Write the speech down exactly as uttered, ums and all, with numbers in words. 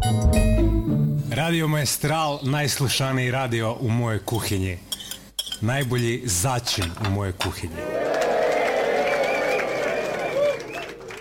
Radio Maestral, najslušaniji radio u mojoj kuhinji. Najbolji začin u mojoj kuhinji.